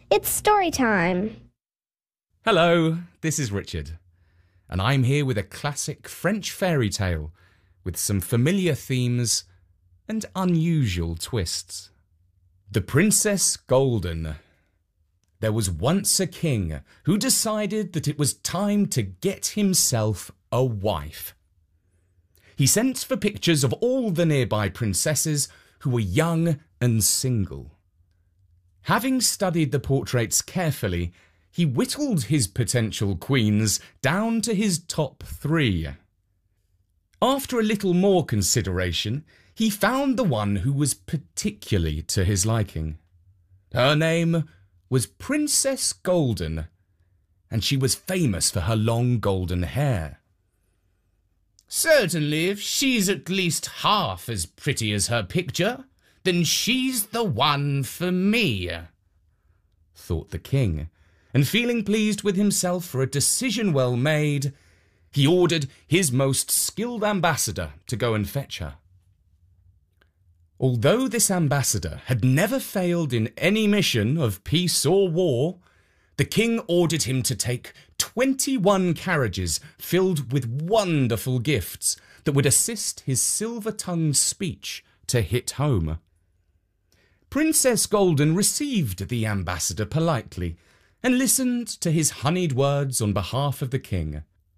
It's story time. Hello, this is Richard, and I'm here with a classic French fairy tale with some familiar themes and unusual twists. The Princess Golden. There was once a king who decided that it was time to get himself a wife. He sent for pictures of all the nearby princesses who were young and single. Having studied the portraits carefully, he whittled his potential queens down to his top 3. After a little more consideration, he found the one who was particularly to his liking. Her name was Princess Golden, and she was famous for her long golden hair. Certainly, if she's at least half as pretty as her picture, then she's the one for me, thought the king, and feeling pleased with himself for a decision well made, he ordered his most skilled ambassador to go and fetch her. Although this ambassador had never failed in any mission of peace or war, the king ordered him to take 21 carriages filled with wonderful gifts that would assist his silver-tongued speech to hit home. Princess Golden received the ambassador politely and listened to his honeyed words on behalf of the king.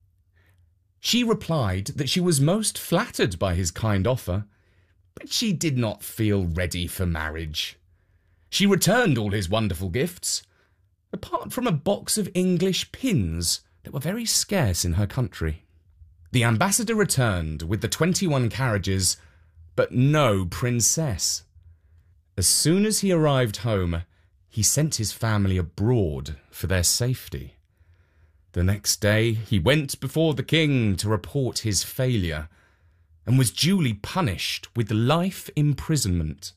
She replied that she was most flattered by his kind offer, but she did not feel ready for marriage. She returned all his wonderful gifts, apart from a box of English pins that were very scarce in her country. The ambassador returned with the 21 carriages, but no princess. As soon as he arrived home, he sent his family abroad for their safety. The next day, he went before the king to report his failure and was duly punished with life imprisonment.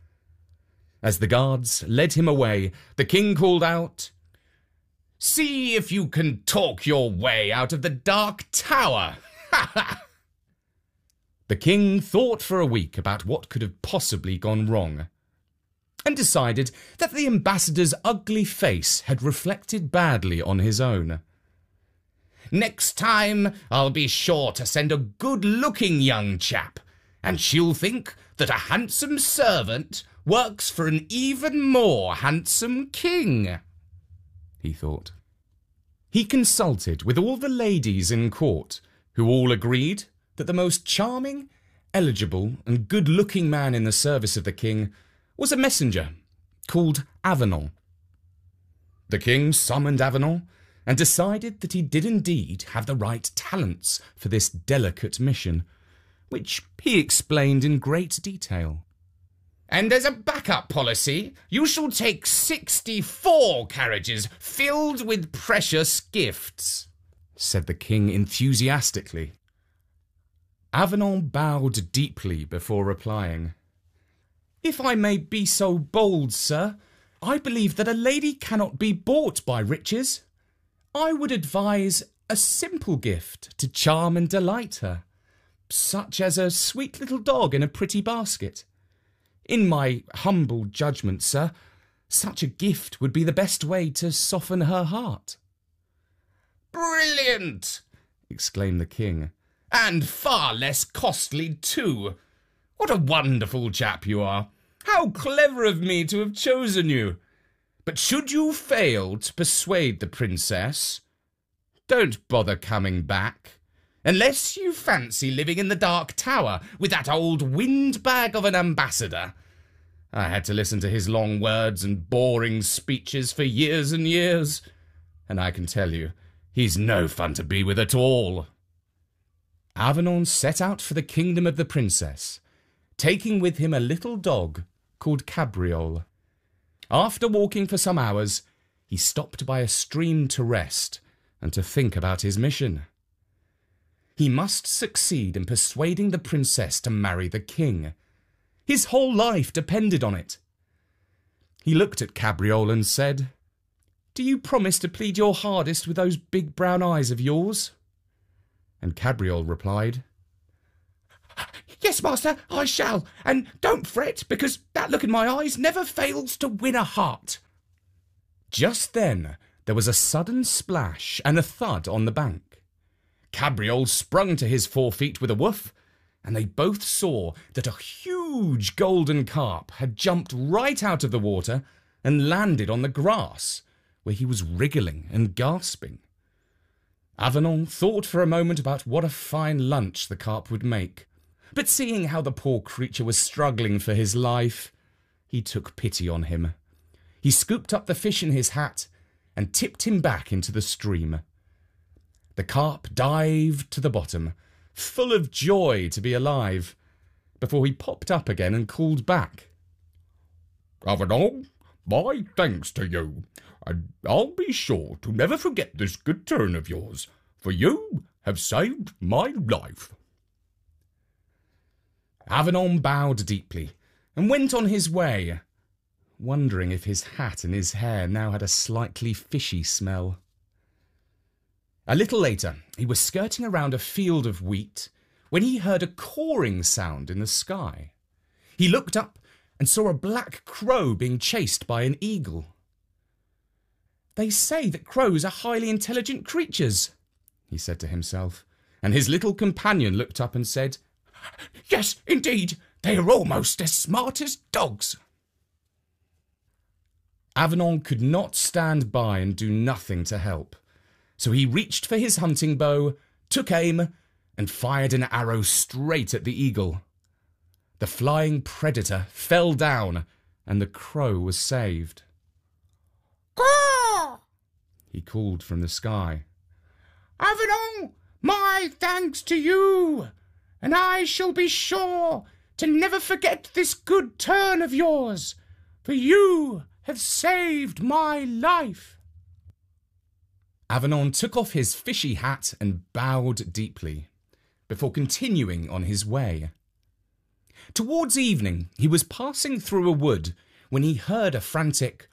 As the guards led him away, the king called out, "See if you can talk your way out of the Dark Tower!" Ha ha! The king thought for a week about what could have possibly gone wrong, and decided that the ambassador's ugly face had reflected badly on his own. "Next time, I'll be sure to send a good-looking young chap, and she'll think that a handsome servant works for an even more handsome king," he thought. He consulted with all the ladies in court, who all agreed that the most charming, eligible, and good-looking man in the service of the king was a messenger called Avenant. The king summoned Avenant and decided that he did indeed have the right talents for this delicate mission, which he explained in great detail. "And as a backup policy, you shall take 64 carriages filled with precious gifts," said the king enthusiastically. Avenant bowed deeply before replying. "If I may be so bold, sir, I believe that a lady cannot be bought by riches. I would advise a simple gift to charm and delight her, such as a sweet little dog in a pretty basket. In my humble judgment, sir, such a gift would be the best way to soften her heart." "Brilliant!" exclaimed the king. "And far less costly, too. What a wonderful chap you are! How clever of me to have chosen you! But should you fail to persuade the princess, don't bother coming back, unless you fancy living in the Dark Tower with that old windbag of an ambassador. I had to listen to his long words and boring speeches for years and years, and I can tell you, he's no fun to be with at all." Avenant set out for the kingdom of the princess, taking with him a little dog called Cabriole. After walking for some hours, he stopped by a stream to rest and to think about his mission. He must succeed in persuading the princess to marry the king. His whole life depended on it. He looked at Cabriole and said, "Do you promise to plead your hardest with those big brown eyes of yours?" And Cabriole replied, "Yes, master, I shall, and don't fret, because that look in my eyes never fails to win a heart." Just then there was a sudden splash and a thud on the bank. Cabriole sprung to his 4 feet with a woof, and they both saw that a huge golden carp had jumped right out of the water and landed on the grass, where he was wriggling and gasping. Avenant thought for a moment about what a fine lunch the carp would make, but seeing how the poor creature was struggling for his life, he took pity on him. He scooped up the fish in his hat and tipped him back into the stream. The carp dived to the bottom, full of joy to be alive, before he popped up again and called back. Avenant, my thanks to you, and I'll be sure to never forget this good turn of yours, for you have saved my life. Avenant bowed deeply and went on his way, wondering if his hat and his hair now had a slightly fishy smell. A little later, he was skirting around a field of wheat when he heard a cawing sound in the sky. He looked up and saw a black crow being chased by an eagle. "They say that crows are highly intelligent creatures," he said to himself, and his little companion looked up and said, "Yes, indeed, they are almost as smart as dogs." Avenant could not stand by and do nothing to help, so he reached for his hunting bow, took aim, and fired an arrow straight at the eagle. The flying predator fell down, and the crow was saved. "Caw!" he called from the sky. "Avenant, my thanks to you, and I shall be sure to never forget this good turn of yours, for you have saved my life." Avenant took off his fishy hat and bowed deeply, before continuing on his way. Towards evening, he was passing through a wood when he heard a frantic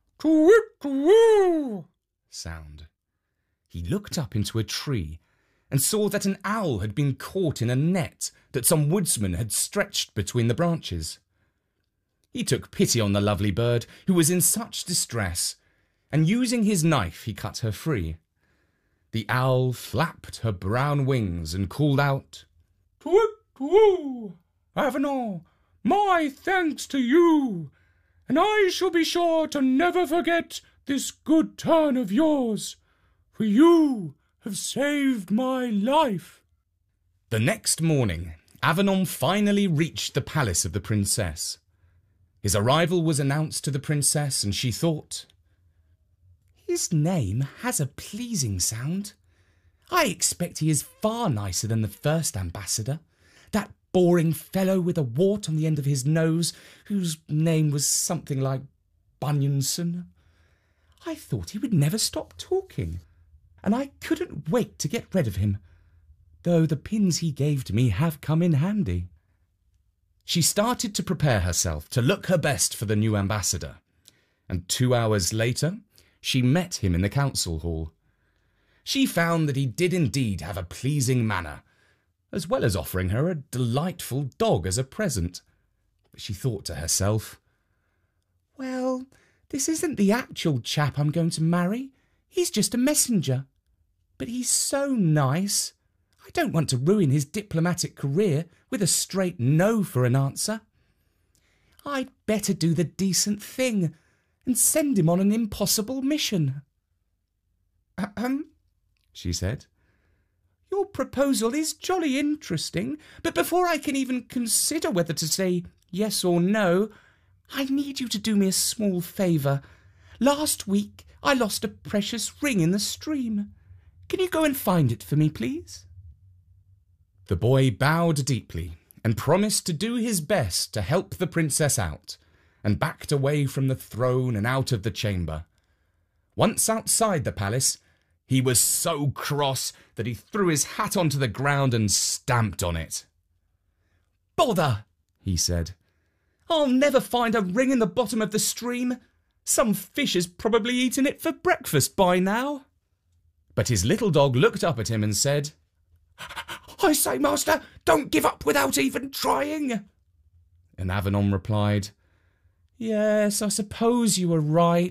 "Twoo-twoo" sound. He looked up into a tree and saw that an owl had been caught in a net that some woodsman had stretched between the branches. He took pity on the lovely bird, who was in such distress, and using his knife he cut her free. The owl flapped her brown wings and called out, "Twoo-twoo, Avenant, my thanks to you, and I shall be sure to never forget this good turn of yours, for you have saved my life." The next morning, Avenant finally reached the palace of the princess. His arrival was announced to the princess, and she thought, "His name has a pleasing sound. I expect he is far nicer than the first ambassador, that boring fellow with a wart on the end of his nose, whose name was something like Bunyanson. I thought he would never stop talking, and I couldn't wait to get rid of him, though the pins he gave to me have come in handy." She started to prepare herself to look her best for the new ambassador, and 2 hours later she met him in the council hall. She found that he did indeed have a pleasing manner, as well as offering her a delightful dog as a present. But she thought to herself, "Well, this isn't the actual chap I'm going to marry. He's just a messenger. But he's so nice. I don't want to ruin his diplomatic career with a straight no for an answer. I'd better do the decent thing and send him on an impossible mission." She said. "Your proposal is jolly interesting, but before I can even consider whether to say yes or no, I need you to do me a small favour. Last week I lost a precious ring in the stream. Can you go and find it for me, please?" The boy bowed deeply and promised to do his best to help the princess out, and backed away from the throne and out of the chamber. Once outside the palace, he was so cross that he threw his hat onto the ground and stamped on it. "Bother," he said. "I'll never find a ring in the bottom of the stream. Some fish has probably eaten it for breakfast by now." But his little dog looked up at him and said, "I say, master, don't give up without even trying." And Avenant replied, "Yes, I suppose you are right.